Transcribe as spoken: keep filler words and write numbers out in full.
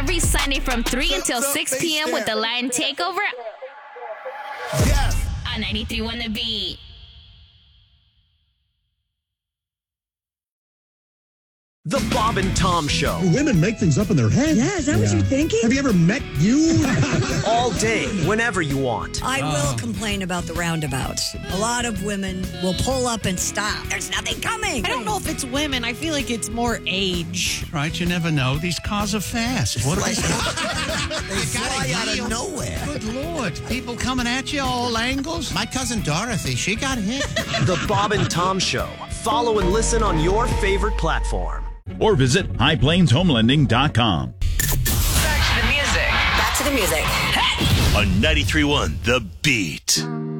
every Sunday from three until six p.m. with the Lion Takeover Yes. on ninety-three point one The Beat. The Bob and Tom Show. Women make things up in their head. Yeah, is that what you're thinking? Have you ever met you? All day, whenever you want. I will complain about the roundabouts. A lot of women will pull up and stop. There's nothing coming. I don't know if it's women. I feel like it's more age. Right, you never know. These cars are fast. What Like, they they fly out of nowhere. Good Lord. People coming at you all angles. My cousin Dorothy, she got hit. The Bob and Tom Show. Follow and listen on your favorite platform. Or visit high plains home lending dot com. Back to the music. Back to the music. On ninety-three point one The Beat.